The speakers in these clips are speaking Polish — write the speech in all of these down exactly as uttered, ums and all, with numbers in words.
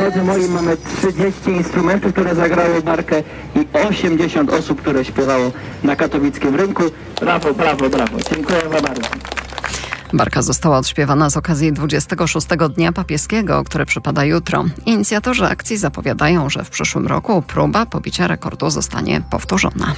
drodzy moi, mamy trzydzieści instrumentów, które zagrały markę i osiemdziesiąt osób, które śpiewało na katowickim rynku. Brawo, brawo, brawo. Dziękuję wam bardzo. Barka została odśpiewana z okazji dwudziestego szóstego Dnia Papieskiego, który przypada jutro. Inicjatorzy akcji zapowiadają, że w przyszłym roku próba pobicia rekordu zostanie powtórzona.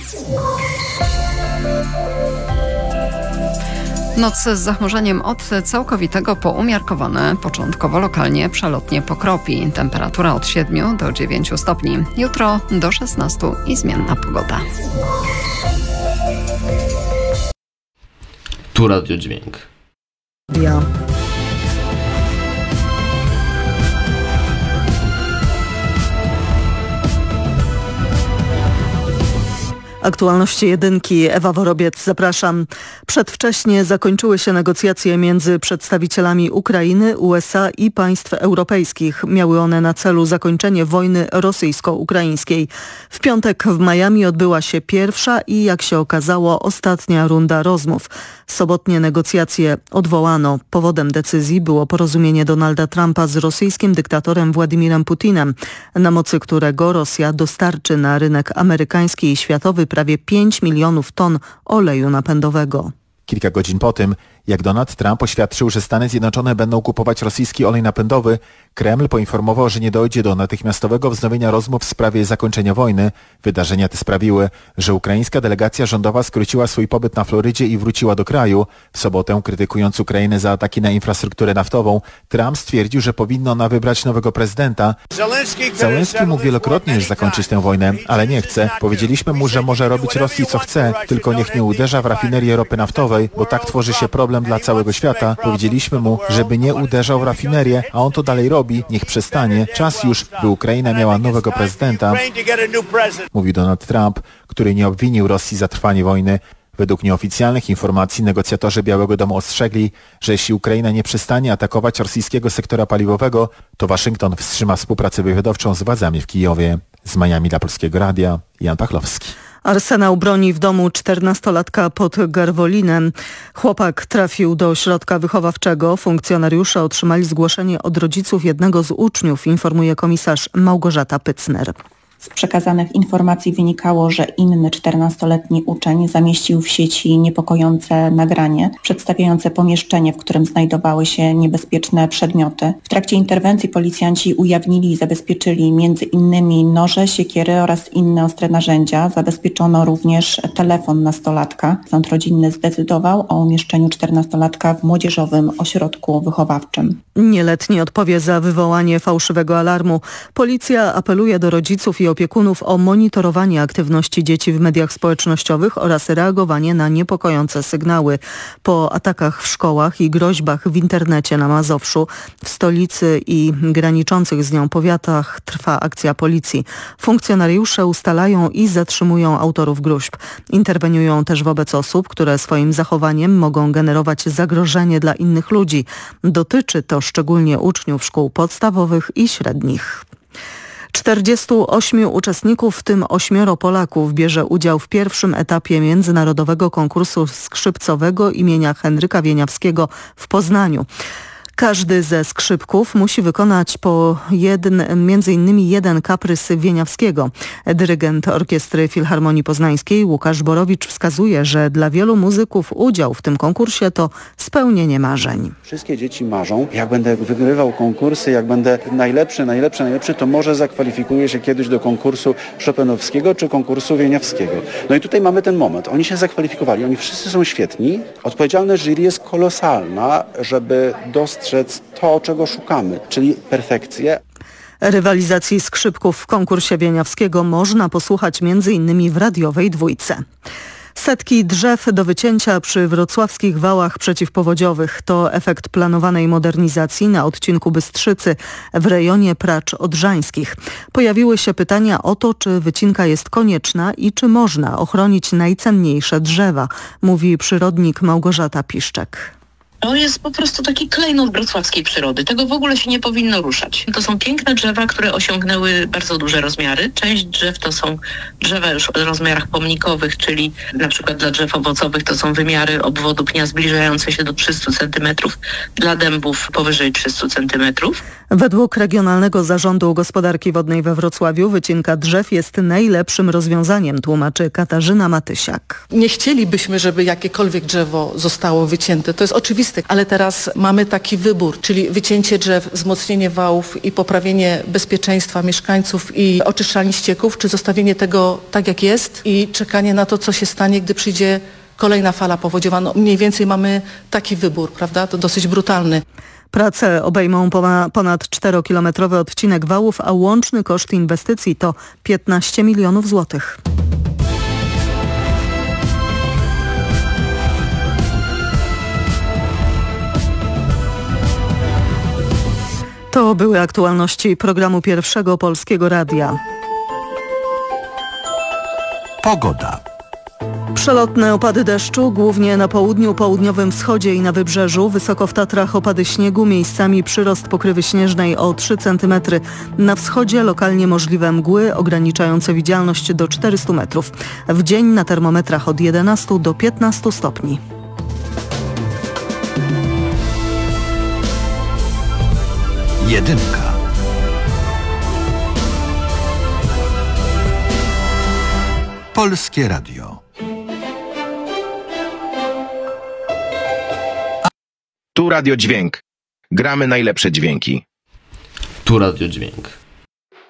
Noc z zachmurzeniem od całkowitego po umiarkowane, początkowo lokalnie przelotnie pokropi. Temperatura od siedmiu do dziewięciu stopni. Jutro do szesnastu i zmienna pogoda. Tu Radiodźwięk. Ja. Aktualności jedynki. Ewa Worobiec, zapraszam. Przedwcześnie zakończyły się negocjacje między przedstawicielami Ukrainy, U S A i państw europejskich. Miały one na celu zakończenie wojny rosyjsko-ukraińskiej. W piątek w Miami odbyła się pierwsza i, jak się okazało, ostatnia runda rozmów. Sobotnie negocjacje odwołano. Powodem decyzji było porozumienie Donalda Trumpa z rosyjskim dyktatorem Władimirem Putinem, na mocy którego Rosja dostarczy na rynek amerykański i światowy prawie pięć milionów ton oleju napędowego. Kilka godzin po tym, jak Donald Trump oświadczył, że Stany Zjednoczone będą kupować rosyjski olej napędowy, Kreml poinformował, że nie dojdzie do natychmiastowego wznowienia rozmów w sprawie zakończenia wojny. Wydarzenia te sprawiły, że ukraińska delegacja rządowa skróciła swój pobyt na Florydzie i wróciła do kraju. W sobotę, krytykując Ukrainę za ataki na infrastrukturę naftową, Trump stwierdził, że powinno ona wybrać nowego prezydenta. Zełenski mógł wielokrotnie już zakończyć tę wojnę, ale nie chce. Powiedzieliśmy mu, że może robić Rosji co chce, tylko niech nie uderza w rafinerię ropy naftowej, bo tak tworzy się problem dla całego świata. Powiedzieliśmy mu, żeby nie uderzał w rafinerię, a on to dalej robi. Niech przestanie. Czas już, by Ukraina miała nowego prezydenta, mówi Donald Trump, który nie obwinił Rosji za trwanie wojny. Według nieoficjalnych informacji negocjatorzy Białego Domu ostrzegli, że jeśli Ukraina nie przestanie atakować rosyjskiego sektora paliwowego, to Waszyngton wstrzyma współpracę wywiadowczą z władzami w Kijowie. Z Miami dla Polskiego Radia, Jan Pachlowski. Arsenał broni w domu czternastolatka pod Garwolinem. Chłopak trafił do ośrodka wychowawczego. Funkcjonariusze otrzymali zgłoszenie od rodziców jednego z uczniów, informuje komisarz Małgorzata Pycner. Z przekazanych informacji wynikało, że inny czternastoletni uczeń zamieścił w sieci niepokojące nagranie przedstawiające pomieszczenie, w którym znajdowały się niebezpieczne przedmioty. W trakcie interwencji policjanci ujawnili i zabezpieczyli między innymi noże, siekiery oraz inne ostre narzędzia. Zabezpieczono również telefon nastolatka. Sąd rodzinny zdecydował o umieszczeniu czternastolatka w młodzieżowym ośrodku wychowawczym. Nieletni odpowie za wywołanie fałszywego alarmu. Policja apeluje do rodziców i opiekunów o monitorowanie aktywności dzieci w mediach społecznościowych oraz reagowanie na niepokojące sygnały. Po atakach w szkołach i groźbach w internecie na Mazowszu, w stolicy i graniczących z nią powiatach trwa akcja policji. Funkcjonariusze ustalają i zatrzymują autorów gruźb. Interweniują też wobec osób, które swoim zachowaniem mogą generować zagrożenie dla innych ludzi. Dotyczy to szczególnie uczniów szkół podstawowych i średnich. czterdziestu ośmiu uczestników, w tym ośmioro Polaków, bierze udział w pierwszym etapie międzynarodowego konkursu skrzypcowego imienia Henryka Wieniawskiego w Poznaniu. Każdy ze skrzypków musi wykonać po jeden, między innymi jeden kaprys Wieniawskiego. Dyrygent Orkiestry Filharmonii Poznańskiej Łukasz Borowicz wskazuje, że dla wielu muzyków udział w tym konkursie to spełnienie marzeń. Wszystkie dzieci marzą, jak będę wygrywał konkursy, jak będę najlepszy, najlepszy, najlepszy, to może zakwalifikuję się kiedyś do konkursu Chopinowskiego czy konkursu Wieniawskiego. No i tutaj mamy ten moment. Oni się zakwalifikowali, oni wszyscy są świetni. Odpowiedzialność jury jest kolosalna, żeby dostrzec to, czego szukamy, czyli perfekcję. Rywalizacji skrzypków w konkursie Wieniawskiego można posłuchać między innymi w radiowej dwójce. Setki drzew do wycięcia przy wrocławskich wałach przeciwpowodziowych to efekt planowanej modernizacji na odcinku Bystrzycy w rejonie Pracz Odrzańskich. Pojawiły się pytania o to, czy wycinka jest konieczna i czy można ochronić najcenniejsze drzewa, mówi przyrodnik Małgorzata Piszczek. To jest po prostu taki klejnot wrocławskiej przyrody. Tego w ogóle się nie powinno ruszać. To są piękne drzewa, które osiągnęły bardzo duże rozmiary. Część drzew to są drzewa już o rozmiarach pomnikowych, czyli na przykład dla drzew owocowych to są wymiary obwodu pnia zbliżające się do trzystu centymetrów, dla dębów powyżej trzystu centymetrów. Według Regionalnego Zarządu Gospodarki Wodnej we Wrocławiu wycinka drzew jest najlepszym rozwiązaniem, tłumaczy Katarzyna Matysiak. Nie chcielibyśmy, żeby jakiekolwiek drzewo zostało wycięte. To jest oczywiste, ale teraz mamy taki wybór, czyli wycięcie drzew, wzmocnienie wałów i poprawienie bezpieczeństwa mieszkańców i oczyszczalni ścieków, czy zostawienie tego tak jak jest i czekanie na to, co się stanie, gdy przyjdzie kolejna fala powodziowa. No, mniej więcej mamy taki wybór, prawda? To dosyć brutalny. Prace obejmą ponad czterokilometrowy odcinek wałów, a łączny koszt inwestycji to piętnaście milionów złotych. To były aktualności programu Pierwszego Polskiego Radia. Pogoda. Przelotne opady deszczu, głównie na południu, południowym wschodzie i na wybrzeżu. Wysoko w Tatrach opady śniegu, miejscami przyrost pokrywy śnieżnej o trzy centymetry. Na wschodzie lokalnie możliwe mgły ograniczające widzialność do czterystu metrów. W dzień na termometrach od jedenastu do piętnastu stopni. Jedynka. Polskie Radio. Tu Radio Dźwięk. Gramy najlepsze dźwięki. Tu Radio Dźwięk.